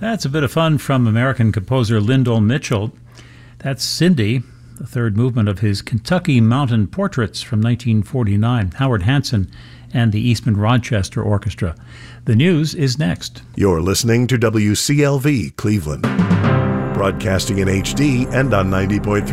That's a bit of fun from American composer Lyndall Mitchell. That's Cindy, the third movement of his Kentucky Mountain Portraits from 1949, Howard Hanson and the Eastman Rochester Orchestra. The news is next. You're listening to WCLV Cleveland, broadcasting in HD and on 90.3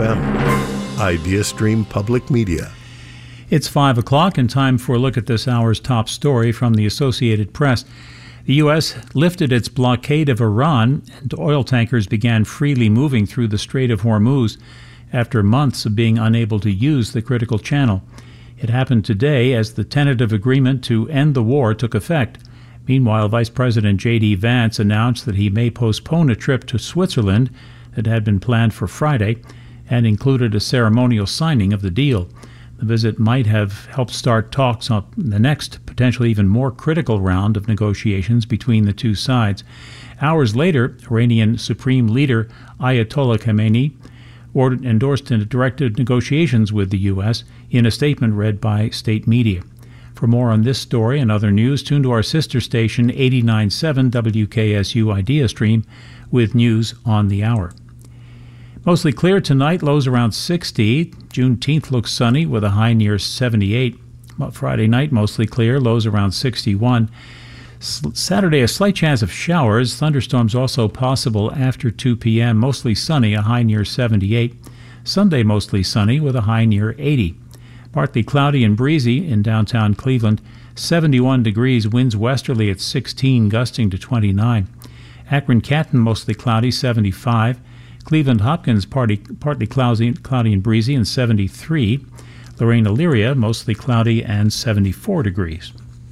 FM. Idea Stream Public Media. It's 5 o'clock and time for a look at this hour's top story from the Associated Press. The U.S. lifted its blockade of Iran, and oil tankers began freely moving through the Strait of Hormuz after months of being unable to use the critical channel. It happened today as the tentative agreement to end the war took effect. Meanwhile, Vice President J.D. Vance announced that he may postpone a trip to Switzerland that had been planned for Friday and included a ceremonial signing of the deal. The visit might have helped start talks on the next, potentially even more critical round of negotiations between the two sides. Hours later, Iranian Supreme Leader Ayatollah Khamenei endorsed directed negotiations with the U.S. in a statement read by state media. For more on this story and other news, tune to our sister station 89.7 WKSU Idea Stream with news on the hour. Mostly clear tonight, lows around 60. Juneteenth looks sunny with a high near 78. Friday night, mostly clear, lows around 61. Saturday, a slight chance of showers. Thunderstorms also possible after 2 p.m. Mostly sunny, a high near 78. Sunday, mostly sunny with a high near 80. Partly cloudy and breezy in downtown Cleveland. 71 degrees, winds westerly at 16, gusting to 29. Akron-Canton, mostly cloudy, 75. Cleveland-Hopkins, partly cloudy and breezy, and 73. Lorraine-Elyria, mostly cloudy and 74 degrees.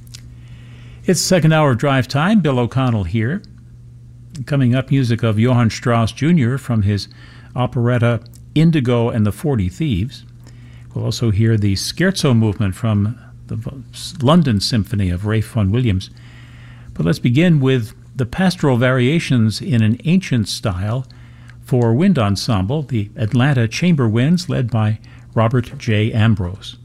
It's second hour of drive time. Bill O'Connell here. Coming up, music of Johann Strauss Jr. from his operetta Indigo and the 40 Thieves. We'll also hear the Scherzo movement from the London Symphony of Ralph Vaughan Williams. But let's begin with the pastoral variations in an ancient style for wind ensemble, the Atlanta Chamber Winds, led by Robert J. Ambrose.